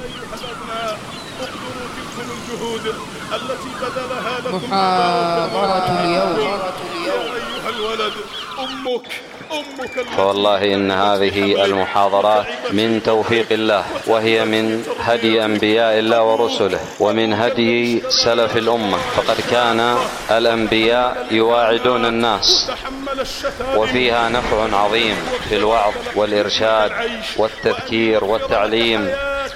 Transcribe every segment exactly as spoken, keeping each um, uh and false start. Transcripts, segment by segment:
أيها الأبناء اقدروا تلكم الجهود التي بذلها لكم محاضرة اليوم. يا أيها الولد أمك أمك فوالله إن هذه المحاضرات من توفيق الله، وهي من هدي أنبياء الله ورسله، ومن هدي سلف الأمة. فقد كان الأنبياء يواعدون الناس، وفيها نفع عظيم في الوعظ والإرشاد والتذكير والتعليم.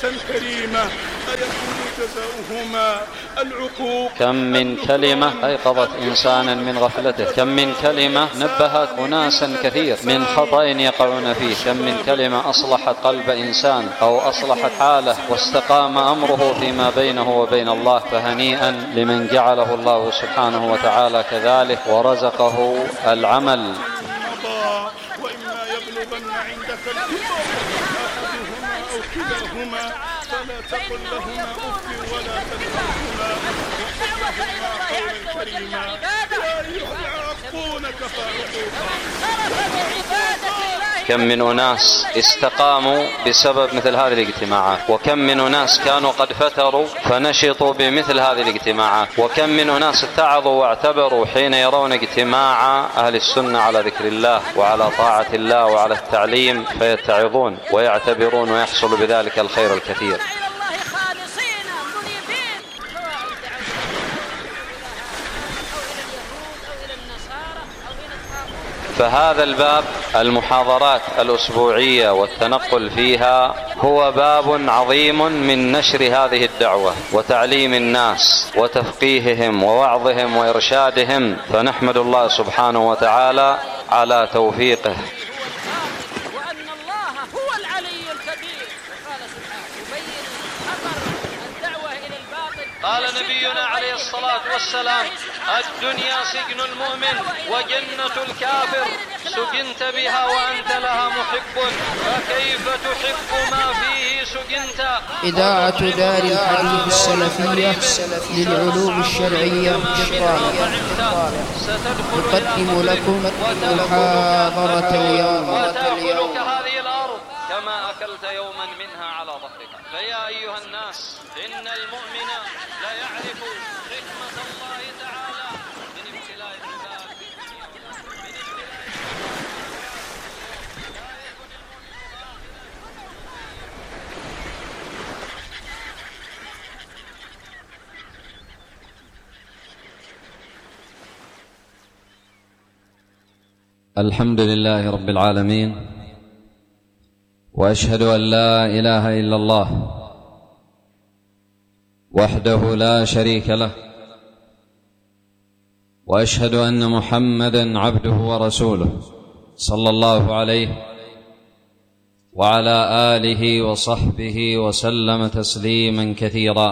كم من كلمة أيقظت إنسانا من غفلته، كم من كلمة نبهت أناسا كثير من خطأ يقعون فيه، كم من كلمة أصلحت قلب إنسان أو أصلحت حاله واستقام أمره فيما بينه وبين الله. فهنيئا لمن جعله الله سبحانه وتعالى كذلك ورزقه العمل. وإما يبلغن عندك الكبر أحدهما أو كلاهما فلا تقل لهما أف ولا تنهرهما وقل لهما قولا كريما. يا أيها العاقون كفى كم من أناس استقاموا بسبب مثل هذه الاجتماعات، وكم من أناس كانوا قد فتروا فنشطوا بمثل هذه الاجتماعات، وكم من أناس اتعظوا واعتبروا حين يرون اجتماع أهل السنة على ذكر الله وعلى طاعة الله وعلى التعليم فيتعظون ويعتبرون ويحصل بذلك الخير الكثير. فهذا الباب، المحاضرات الأسبوعية والتنقل فيها، هو باب عظيم من نشر هذه الدعوة وتعليم الناس وتفقيههم ووعظهم وإرشادهم. فنحمد الله سبحانه وتعالى على توفيقه. وأن الله هو العلي الكبير. قال سبحانه يبين خطر الدعوة إلى الباطل. قال نبينا عليه الصلاة والسلام: الدنيا سجن المؤمن وجنة الكافر، سجنت بها وأنت لها محب، فكيف تحب ما فيه سجنت. إذاعة دار الحديث السلفية للعلوم الشرعية الشرعية تقدم لكم محاضرة اليوم. وتأكلك هذه الأرض كما أكلت يوما منها على ظهرك. فيا أيها الناس، إن المؤمن لا يعرف حكمة الله تعالى من ابتلاء العباد. الحمد لله رب العالمين، وأشهد أن لا إله إلا الله وحده لا شريك له، وأشهد أن محمدًا عبده ورسوله صلى الله عليه وعلى آله وصحبه وسلم تسليمًا كثيرًا.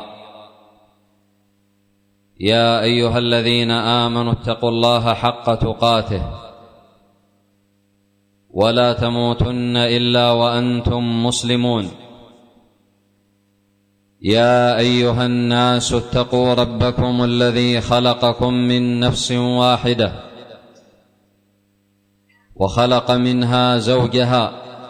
يا أيها الذين آمنوا اتقوا الله حق تقاته ولا تموتن إلا وأنتم مسلمون. يا أيها الناس اتقوا ربكم الذي خلقكم من نفس واحدة وخلق منها زوجها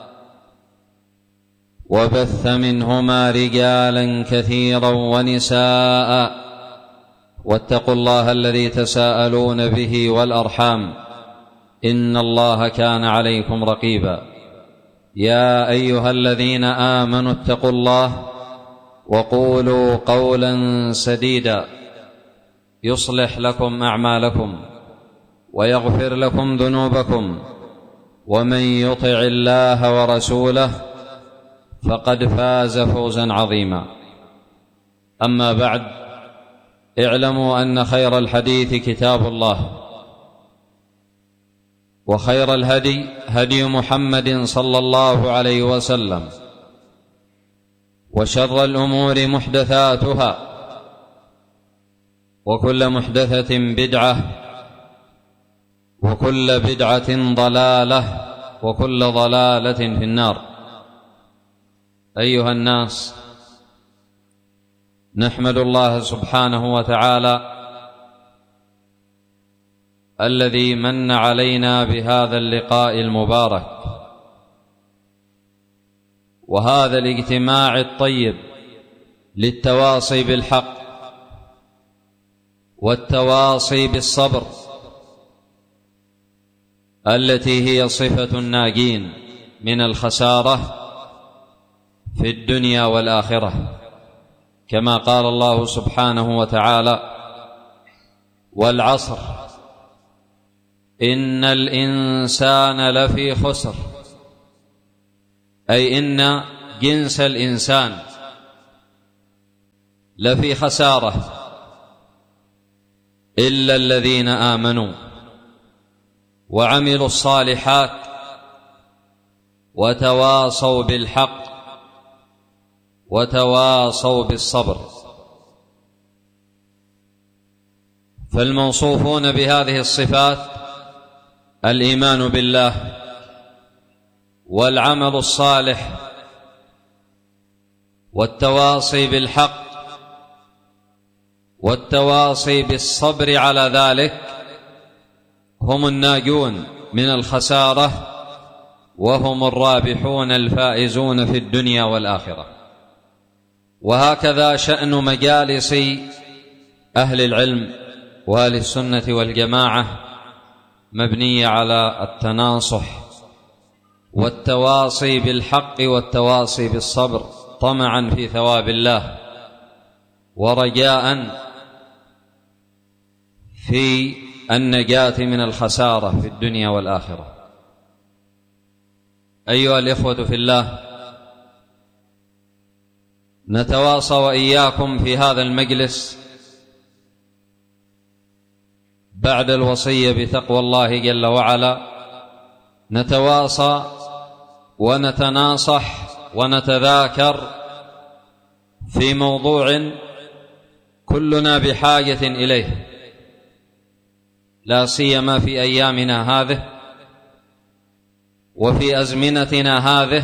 وبث منهما رجالا كثيرا ونساء، واتقوا الله الذي تساءلون به والأرحام، إن الله كان عليكم رقيبا. يا أيها الذين آمنوا اتقوا الله وقولوا قولا سديدا يصلح لكم أعمالكم ويغفر لكم ذنوبكم، ومن يطع الله ورسوله فقد فاز فوزا عظيما. أما بعد، اعلموا أن خير الحديث كتاب الله، وخير الهدي هدي محمد صلى الله عليه وسلم، وشر الأمور محدثاتها، وكل محدثة بدعة، وكل بدعة ضلالة، وكل ضلالة في النار. أيها الناس، نحمد الله سبحانه وتعالى الذي من علينا بهذا اللقاء المبارك وهذا الاجتماع الطيب للتواصي بالحق والتواصي بالصبر التي هي صفة الناجين من الخسارة في الدنيا والآخرة، كما قال الله سبحانه وتعالى: والعصر إن الإنسان لفي خسر، أي إن جنس الإنسان لفي خسارة إلا الذين آمنوا وعملوا الصالحات وتواصوا بالحق وتواصوا بالصبر. فالموصوفون بهذه الصفات الإيمان بالله والعمل الصالح والتواصي بالحق والتواصي بالصبر على ذلك هم الناجون من الخسارة، وهم الرابحون الفائزون في الدنيا والآخرة. وهكذا شأن مجالس أهل العلم وأهل السنة والجماعة مبنية على التناصح والتواصي بالحق والتواصي بالصبر، طمعا في ثواب الله ورجاء في النجاة من الخسارة في الدنيا والآخرة. أيها الإخوة في الله، نتواصى وإياكم في هذا المجلس بعد الوصية بتقوى الله جل وعلا، نتواصى ونتناصح ونتذاكر في موضوع كلنا بحاجة إليه، لا سيما في أيامنا هذه وفي أزمنتنا هذه،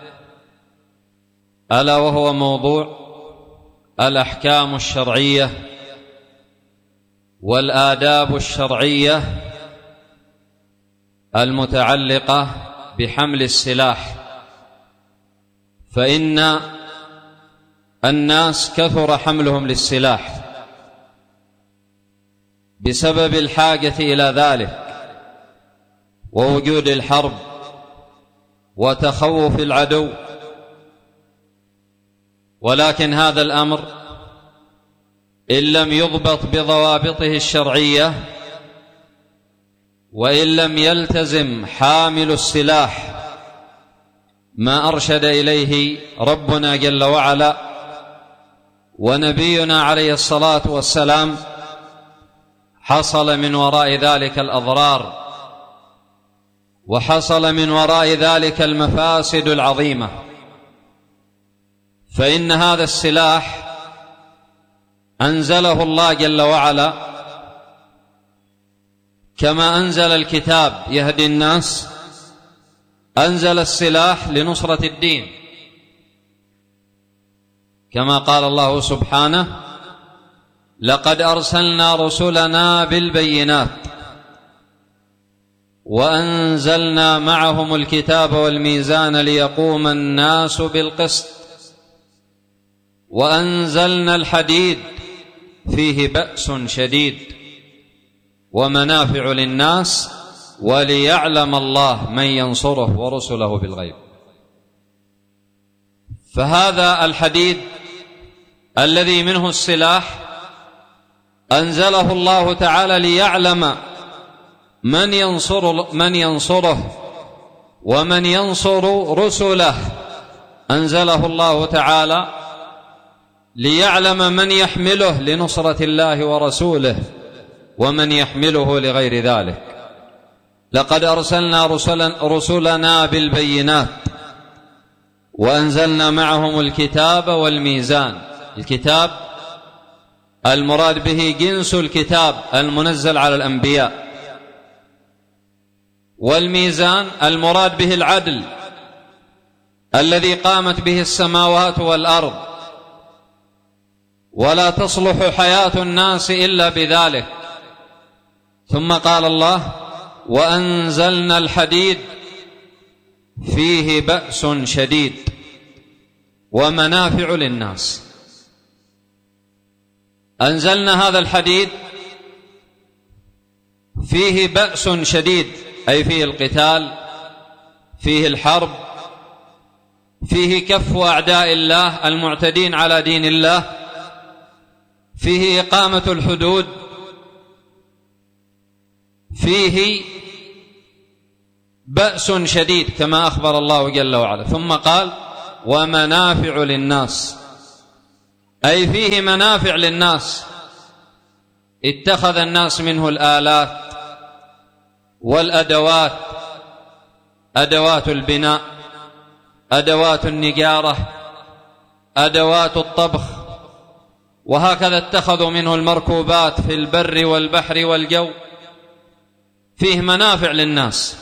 ألا وهو موضوع الأحكام الشرعية والآداب الشرعية المتعلقة بحمل السلاح. فإن الناس كثر حملهم للسلاح بسبب الحاجة إلى ذلك ووجود الحرب وتخوف العدو، ولكن هذا الأمر إن لم يضبط بضوابطه الشرعية وإن لم يلتزم حامل السلاح ما أرشد إليه ربنا جل وعلا ونبينا عليه الصلاة والسلام، حصل من وراء ذلك الأضرار وحصل من وراء ذلك المفاسد العظيمة. فإن هذا السلاح أنزله الله جل وعلا كما أنزل الكتاب يهدي الناس، أنزل السلاح لنصرة الدين، كما قال الله سبحانه: لقد أرسلنا رسلنا بالبينات وأنزلنا معهم الكتاب والميزان ليقوم الناس بالقسط وأنزلنا الحديد فيه بأس شديد ومنافع للناس وليعلم الله من ينصره ورسله بالغيب. فهذا الحديد الذي منه السلاح أنزله الله تعالى ليعلم من ينصر من ينصره ومن ينصر رسله. أنزله الله تعالى ليعلم من يحمله لنصرة الله ورسوله ومن يحمله لغير ذلك. لقد أرسلنا رسلا رسلنا بالبينات وأنزلنا معهم الكتاب والميزان. الكتاب المراد به جنس الكتاب المنزل على الأنبياء، والميزان المراد به العدل الذي قامت به السماوات والأرض، ولا تصلح حياة الناس إلا بذلك. ثم قال الله: وأنزلنا الحديد فيه بأس شديد ومنافع للناس. أنزلنا هذا الحديد فيه بأس شديد، أي فيه القتال، فيه الحرب، فيه كف أعداء الله المعتدين على دين الله، فيه إقامة الحدود، فيه بأس شديد كما أخبر الله جل وعلا. ثم قال ومنافع للناس، أي فيه منافع للناس، اتخذ الناس منه الآلات والأدوات، أدوات البناء، أدوات النجارة، أدوات الطبخ، وهكذا اتخذوا منه المركوبات في البر والبحر والجو، فيه منافع للناس.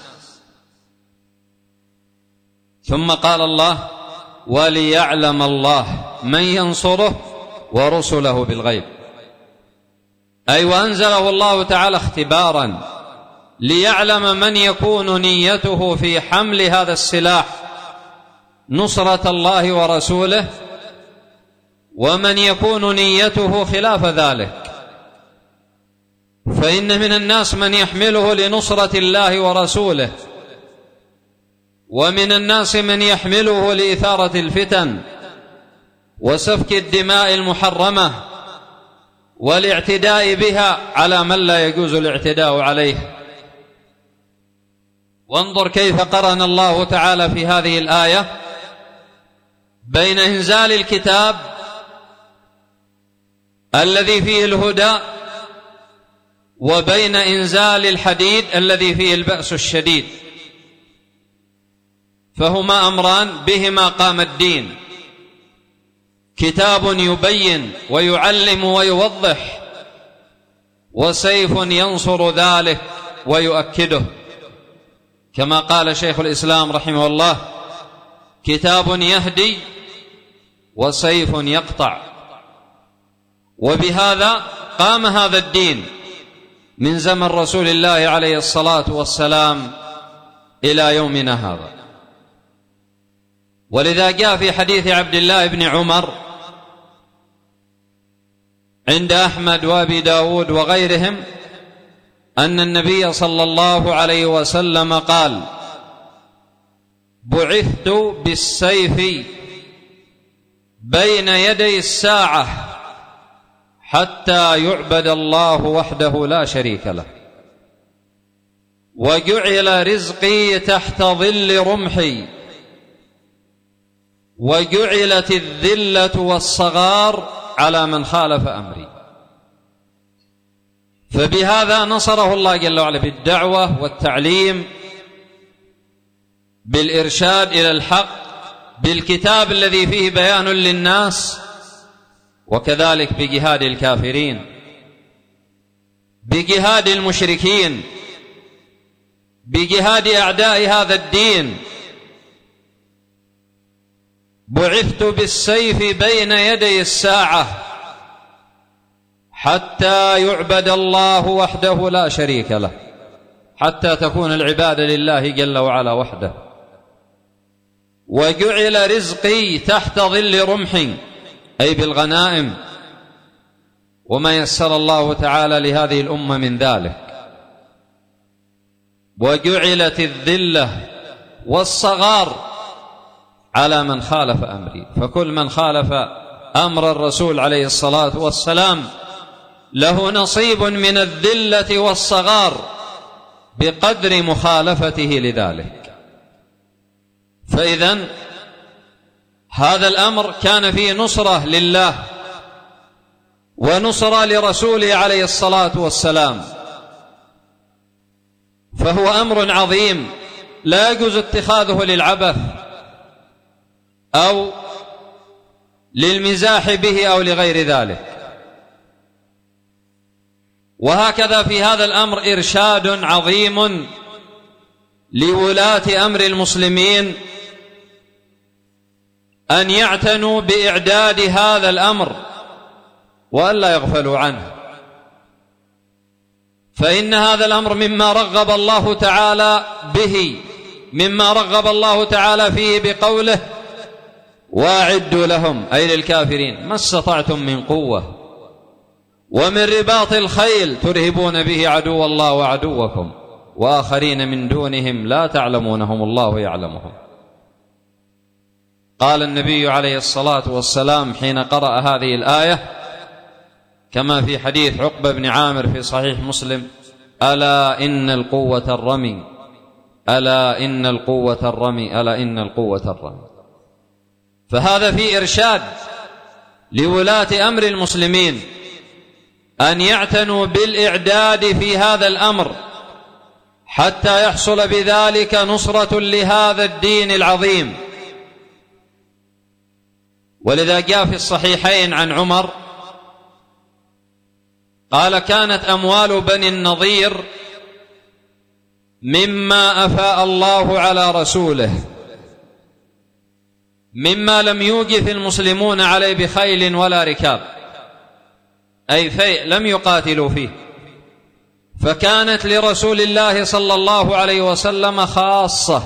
ثم قال الله وليعلم الله من ينصره ورسله بالغيب، أي وأنزله الله تعالى اختبارا ليعلم من يكون نيته في حمل هذا السلاح نصرة الله ورسوله، ومن يكون نيته خلاف ذلك. فإن من الناس من يحمله لنصرة الله ورسوله، ومن الناس من يحمله لإثارة الفتن وسفك الدماء المحرمة والاعتداء بها على من لا يجوز الاعتداء عليه. وانظر كيف قرن الله تعالى في هذه الآية بين إنزال الكتاب الذي فيه الهدى وبين إنزال الحديد الذي فيه البأس الشديد، فهما أمران بهما قام الدين، كتاب يبين ويعلم ويوضح، وسيف ينصر ذلك ويؤكده، كما قال شيخ الإسلام رحمه الله كتاب يهدي وسيف يقطع. وبهذا قام هذا الدين من زمن رسول الله عليه الصلاة والسلام إلى يومنا هذا. ولذا جاء في حديث عبد الله بن عمر عند أحمد وأبي داود وغيرهم أن النبي صلى الله عليه وسلم قال بعثت بالسيف بين يدي الساعة حتى يعبد الله وحده لا شريك له، وجعل رزقي تحت ظل رمحي، وجعلت الذلة والصغار على من خالف أمري. فبهذا نصره الله جل وعلا بالدعوة والتعليم، بالإرشاد إلى الحق، بالكتاب الذي فيه بيان للناس، وكذلك بجهاد الكافرين، بجهاد المشركين، بجهاد أعداء هذا الدين. بعثت بالسيف بين يدي الساعة حتى يعبد الله وحده لا شريك له، حتى تكون العبادة لله جل وعلا وحده. وجعل رزقي تحت ظل رمحي، أي بالغنائم وما يسر الله تعالى لهذه الأمة من ذلك. وجعلت الذلة والصغار على من خالف أمري، فكل من خالف أمر الرسول عليه الصلاة والسلام له نصيب من الذلة والصغار بقدر مخالفته لذلك. فإذن هذا الأمر كان فيه نصرة لله ونصرة لرسوله عليه الصلاة والسلام، فهو أمر عظيم لا يجوز اتخاذه للعبث أو للمزاح به أو لغير ذلك. وهكذا في هذا الأمر إرشاد عظيم لولاة أمر المسلمين أن يعتنوا بإعداد هذا الأمر وألا يغفلوا عنه، فإن هذا الأمر مما رغب الله تعالى به، مما رغب الله تعالى فيه بقوله وأعدوا لهم، أي للكافرين، ما استطعتم من قوة ومن رباط الخيل ترهبون به عدو الله وعدوكم وآخرين من دونهم لا تعلمونهم الله يعلمهم. قال النبي عليه الصلاة والسلام حين قرأ هذه الآية كما في حديث عقبة بن عامر في صحيح مسلم: ألا إن القوة الرمي، ألا إن القوة الرمي، ألا إن القوة الرمي. فهذا في إرشاد لولاة أمر المسلمين أن يعتنوا بالإعداد في هذا الأمر حتى يحصل بذلك نصرة لهذا الدين العظيم. ولذا جاء في الصحيحين عن عمر قال: كانت أموال بني النضير مما أفاء الله على رسوله، مما لم يوجف المسلمون عليه بخيل ولا ركاب، أي فيء لم يقاتلوا فيه، فكانت لرسول الله صلى الله عليه وسلم خاصة،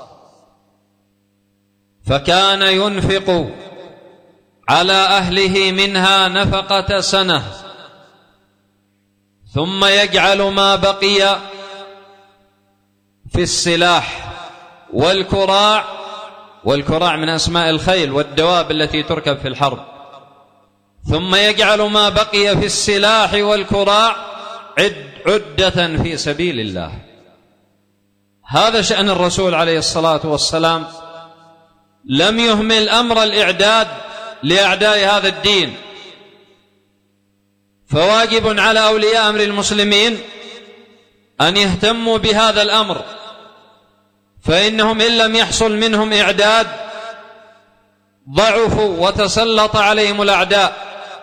فكان ينفق على أهله منها نفقة سنة، ثم يجعل ما بقي في السلاح والكراع، والكراع من أسماء الخيل والدواب التي تركب في الحرب، ثم يجعل ما بقي في السلاح والكراع عد عدة في سبيل الله. هذا شأن الرسول عليه الصلاة والسلام، لم يهمل أمر الإعداد لأعداء هذا الدين. فواجب على أولياء أمر المسلمين أن يهتموا بهذا الأمر، فإنهم إن لم يحصل منهم إعداد ضعفوا وتسلط عليهم الأعداء،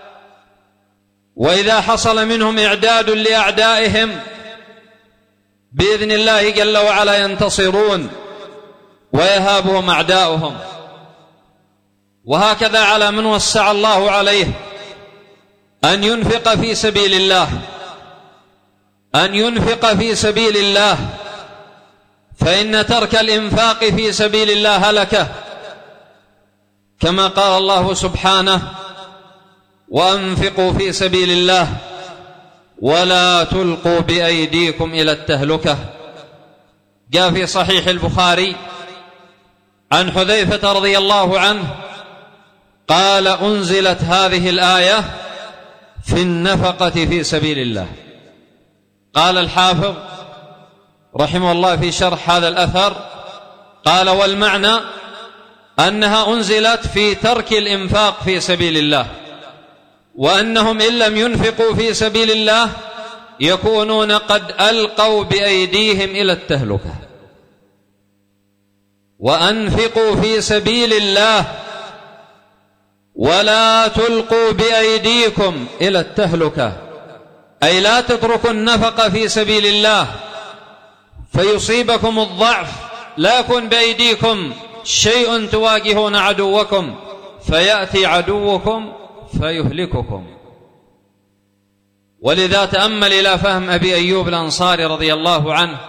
وإذا حصل منهم إعداد لأعدائهم بإذن الله جل وعلا ينتصرون ويهابهم أعداؤهم. وهكذا على من وسع الله عليه أن ينفق في سبيل الله، أن ينفق في سبيل الله، فإن ترك الإنفاق في سبيل الله هلكة، كما قال الله سبحانه: وأنفقوا في سبيل الله ولا تلقوا بأيديكم إلى التهلكة. جاء في صحيح البخاري عن حذيفة رضي الله عنه قال: أنزلت هذه الآية في النفقة في سبيل الله. قال الحافظ رحمه الله في شرح هذا الأثر قال: والمعنى أنها أنزلت في ترك الإنفاق في سبيل الله، وأنهم إن لم ينفقوا في سبيل الله يكونون قد ألقوا بأيديهم إلى التهلكة. وأنفقوا في سبيل الله ولا تلقوا بأيديكم إلى التهلكة، أي لا تتركوا النفقة في سبيل الله فيصيبكم الضعف، لا يكون بأيديكم شيء تواجهون عدوكم فيأتي عدوكم فيهلككم. ولذا تأمل إلى فهم أبي أيوب الأنصاري رضي الله عنه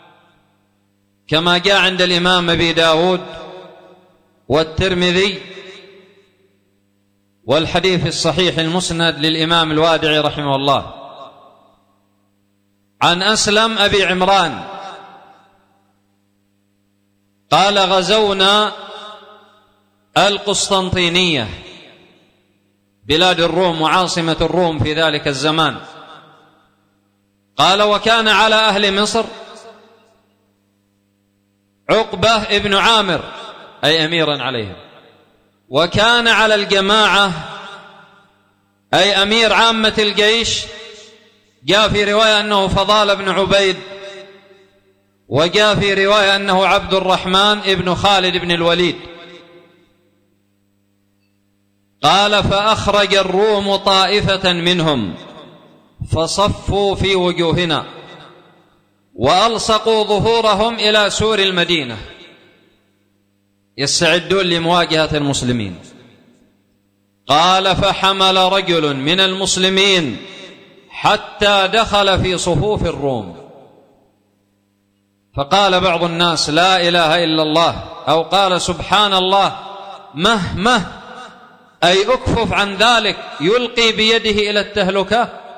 كما جاء عند الإمام أبي داود والترمذي، والحديث الصحيح المسند للإمام الوادعي رحمه الله، عن أسلم أبي عمران قال: غزونا القسطنطينية بلاد الروم وعاصمة الروم في ذلك الزمان. قال: وكان على أهل مصر عقبة ابن عامر أي أميرا عليهم، وكان على الجماعة أي أمير عامة الجيش، جاء في رواية أنه فضال بن عبيد، وجاء في رواية أنه عبد الرحمن ابن خالد بن الوليد. قال: فأخرج الروم طائفة منهم فصفوا في وجوهنا وألصقوا ظهورهم إلى سور المدينة يستعدون لمواجهة المسلمين. قال: فحمل رجل من المسلمين حتى دخل في صفوف الروم، فقال بعض الناس: لا إله إلا الله، أو قال: سبحان الله، مه مه، أي أكفف عن ذلك، يلقي بيده إلى التهلكة.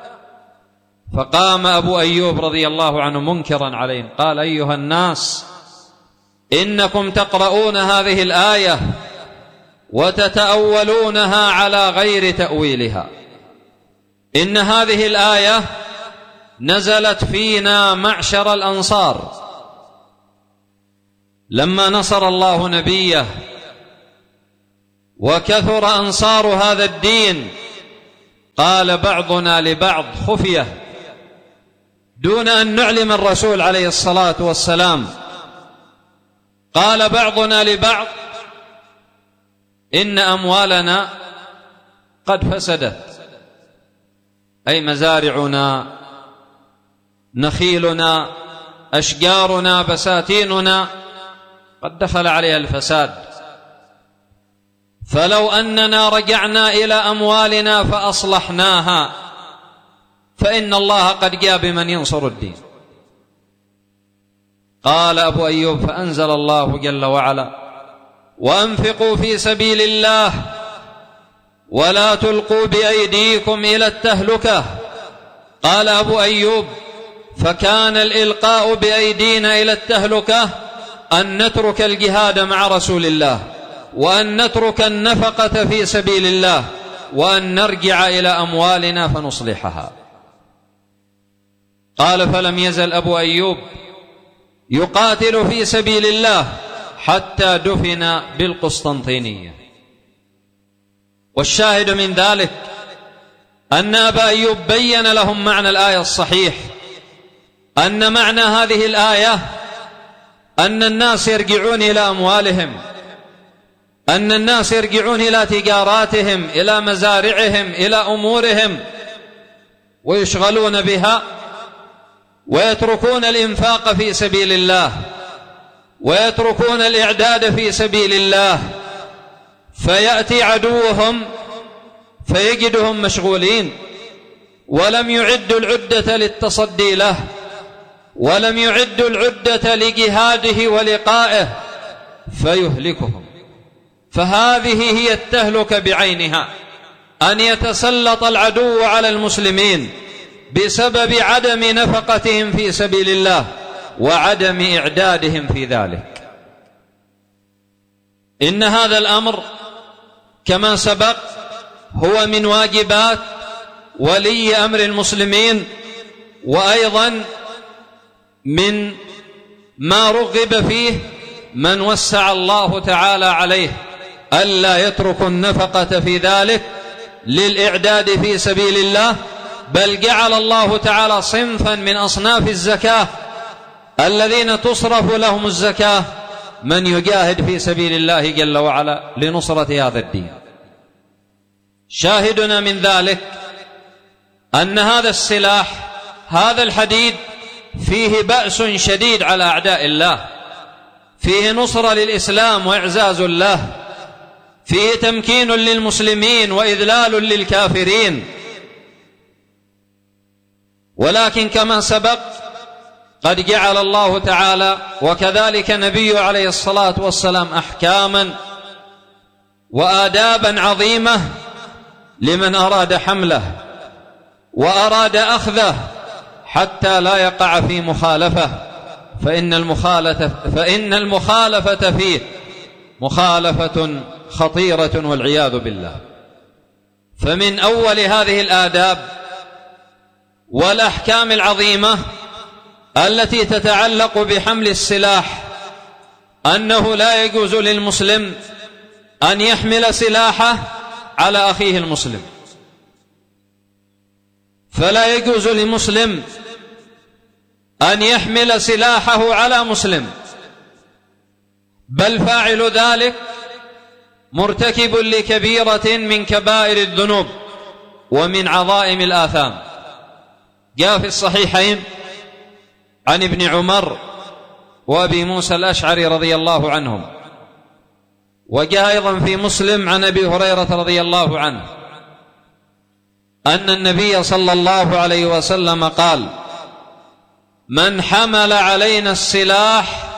فقام أبو أيوب رضي الله عنه منكرا عليهم قال: أيها الناس، إنكم تقرؤون هذه الآية وتتأولونها على غير تأويلها. إن هذه الآية نزلت فينا معشر الأنصار لما نصر الله نبيه وكثر أنصار هذا الدين، قال بعضنا لبعض خفية دون أن نعلم الرسول عليه الصلاة والسلام، قال بعضنا لبعض: إن أموالنا قد فسدت، أي مزارعنا، نخيلنا، أشجارنا، بساتيننا قد دخل عليها الفساد، فلو أننا رجعنا إلى أموالنا فأصلحناها فإن الله قد جاء بمن ينصر الدين. قال أبو أيوب: فأنزل الله جل وعلا: وأنفقوا في سبيل الله ولا تلقوا بأيديكم إلى التهلكة. قال أبو أيوب: فكان الإلقاء بأيدينا إلى التهلكة أن نترك الجهاد مع رسول الله، وأن نترك النفقة في سبيل الله، وأن نرجع إلى أموالنا فنصلحها. قال: فلم يزل أبو أيوب يقاتل في سبيل الله حتى دفن بالقسطنطينية. والشاهد من ذلك أن أبا أيوب بين لهم معنى الآية الصحيح، أن معنى هذه الآية أن الناس يرجعون إلى أموالهم، أن الناس يرجعون إلى تجاراتهم، إلى مزارعهم، إلى أمورهم، ويشغلون بها، ويتركون الإنفاق في سبيل الله، ويتركون الإعداد في سبيل الله، فيأتي عدوهم فيجدهم مشغولين، ولم يعدوا العدة للتصدي له، ولم يعدوا العدة لجهاده ولقائه، فيهلكهم. فهذه هي التهلكة بعينها، أن يتسلط العدو على المسلمين بسبب عدم نفقتهم في سبيل الله وعدم إعدادهم في ذلك. إن هذا الأمر كما سبق هو من واجبات ولي أمر المسلمين، وأيضا من ما رغب فيه من وسع الله تعالى عليه ألا يترك النفقة في ذلك للإعداد في سبيل الله، بل جعل الله تعالى صنفا من أصناف الزكاة الذين تصرف لهم الزكاة من يجاهد في سبيل الله جل وعلا لنصرة هذا الدين. شاهدنا من ذلك أن هذا السلاح، هذا الحديد، فيه بأس شديد على أعداء الله، فيه نصرة للإسلام وإعزاز له، فيه تمكين للمسلمين وإذلال للكافرين. ولكن كما سبق قد جعل الله تعالى وكذلك نبيه عليه الصلاة والسلام أحكاما وآدابا عظيمة لمن أراد حمله وأراد أخذه حتى لا يقع في مخالفة، فإن المخالفة, فإن المخالفة فيه مخالفة خطيرة والعياذ بالله. فمن أول هذه الآداب والأحكام العظيمة التي تتعلق بحمل السلاح أنه لا يجوز للمسلم أن يحمل سلاحه على أخيه المسلم، فلا يجوز للمسلم أن يحمل سلاحه على مسلم، بل فاعل ذلك مرتكب لكبيرة من كبائر الذنوب ومن عظائم الآثام. جاء في الصحيحين عن ابن عمر وأبي موسى الأشعري رضي الله عنهم، وجاء أيضا في مسلم عن أبي هريرة رضي الله عنه أن النبي صلى الله عليه وسلم قال: من حمل علينا السلاح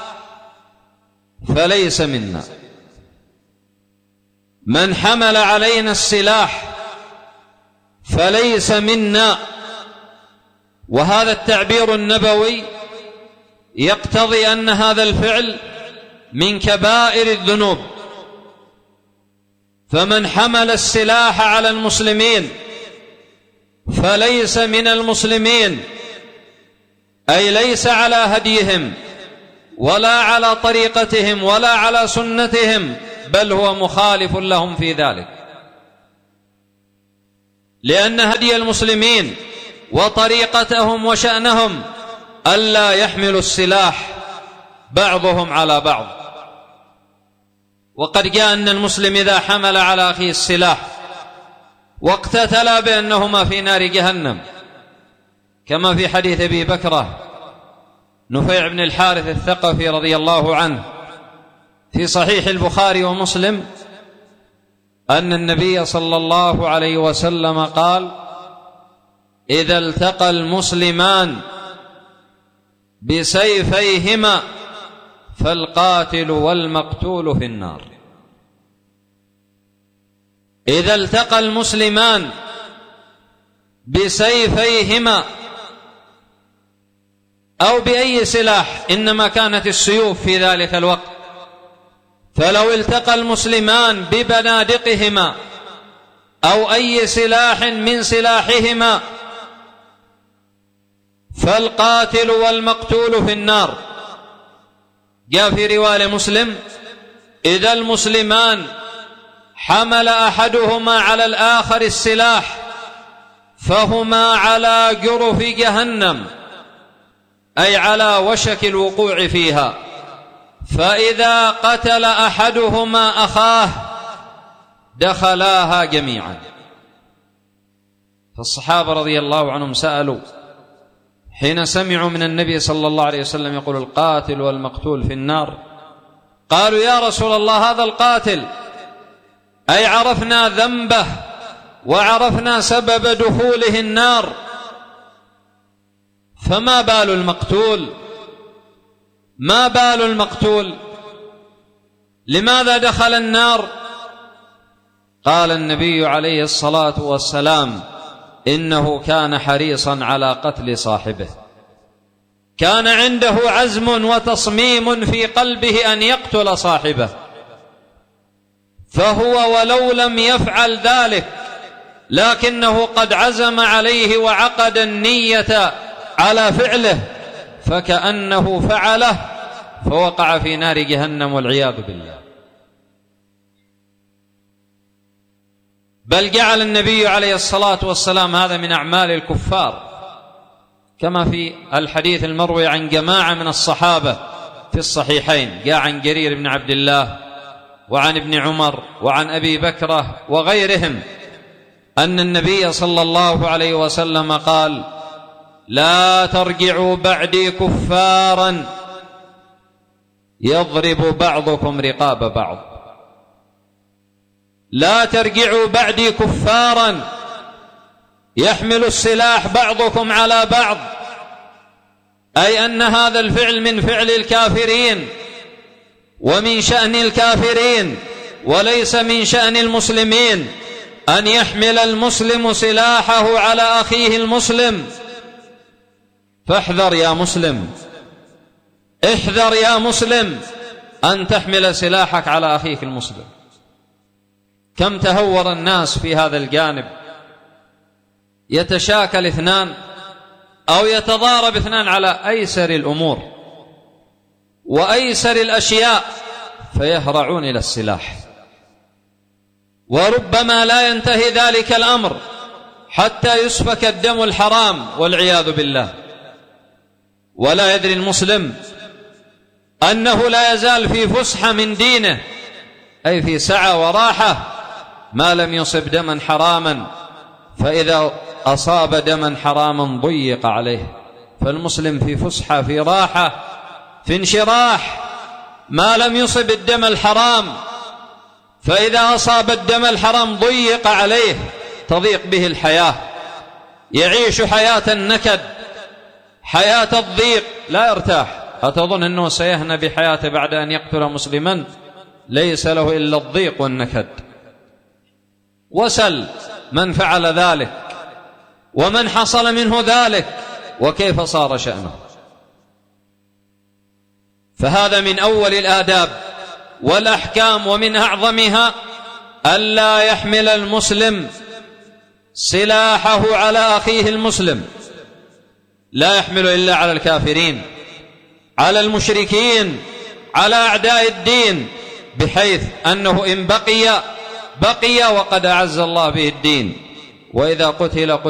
فليس منا. من حمل علينا السلاح فليس منا، وهذا التعبير النبوي يقتضي أن هذا الفعل من كبائر الذنوب، فمن حمل السلاح على المسلمين فليس من المسلمين، أي ليس على هديهم ولا على طريقتهم ولا على سنتهم، بل هو مخالف لهم في ذلك، لأن هدي المسلمين وطريقتهم وشأنهم ألا يحملوا السلاح بعضهم على بعض. وقد جاء أن المسلم إذا حمل على أخيه السلاح واقتتلا بأنهما في نار جهنم، كما في حديث أبي بكرة نفيع بن الحارث الثقفي رضي الله عنه في صحيح البخاري ومسلم أن النبي صلى الله عليه وسلم قال: إذا التقى المسلمان بسيفيهما فالقاتل والمقتول في النار. إذا التقى المسلمان بسيفيهما أو بأي سلاح، إنما كانت السيوف في ذلك الوقت، فلو التقى المسلمان ببنادقهما أو أي سلاح من سلاحهما فالقاتل والمقتول في النار. جاء في رواية مسلم: إذا المسلمان حمل أحدهما على الآخر السلاح فهما على جرف جهنم، أي على وشك الوقوع فيها، فإذا قتل أحدهما أخاه دخلاها جميعا. فالصحابة رضي الله عنهم سألوا حين سمعوا من النبي صلى الله عليه وسلم يقول القاتل والمقتول في النار، قالوا: يا رسول الله، هذا القاتل أي عرفنا ذنبه وعرفنا سبب دخوله النار، فما بال المقتول؟ ما بال المقتول؟ لماذا دخل النار؟ قال النبي عليه الصلاة والسلام: إنه كان حريصا على قتل صاحبه، كان عنده عزم وتصميم في قلبه أن يقتل صاحبه، فهو ولو لم يفعل ذلك لكنه قد عزم عليه وعقد النية على فعله، فكأنه فعله فوقع في نار جهنم والعياذ بالله. بل جعل النبي عليه الصلاة والسلام هذا من أعمال الكفار، كما في الحديث المروي عن جماعة من الصحابة في الصحيحين، جاء عن جرير بن عبد الله وعن ابن عمر وعن أبي بكرة وغيرهم أن النبي صلى الله عليه وسلم قال: لا ترجعوا بعدي كفارا يضرب بعضكم رقاب بعض. لا ترجعوا بعدي كفارا يحمل السلاح بعضكم على بعض، أي أن هذا الفعل من فعل الكافرين ومن شأن الكافرين، وليس من شأن المسلمين أن يحمل المسلم سلاحه على أخيه المسلم. فاحذر يا مسلم، احذر يا مسلم أن تحمل سلاحك على أخيك المسلم. كم تهور الناس في هذا الجانب، يتشاكل اثنان أو يتضارب اثنان على أيسر الأمور وأيسر الأشياء فيهرعون إلى السلاح، وربما لا ينتهي ذلك الأمر حتى يسفك الدم الحرام والعياذ بالله. ولا يدري المسلم أنه لا يزال في فسحة من دينه، أي في سعة وراحة، ما لم يصب دما حراما، فإذا أصاب دما حراما ضيق عليه. فالمسلم في فسحة، في راحة، في انشراح، ما لم يصب الدم الحرام، فإذا أصاب الدم الحرام ضيق عليه، تضيق به الحياة، يعيش حياة النكد، حياة الضيق، لا يرتاح. أتظن أنه سيهنى بحياته بعد أن يقتل مسلما؟ ليس له إلا الضيق والنكد. وسل من فعل ذلك ومن حصل منه ذلك وكيف صار شأنه. فهذا من أول الآداب والأحكام، ومن أعظمها ألا يحمل المسلم سلاحه على أخيه المسلم، لا يحمل إلا على الكافرين، على المشركين، على أعداء الدين، بحيث أنه إن بقي بقي وقد أعز الله به الدين، وإذا قتل قتل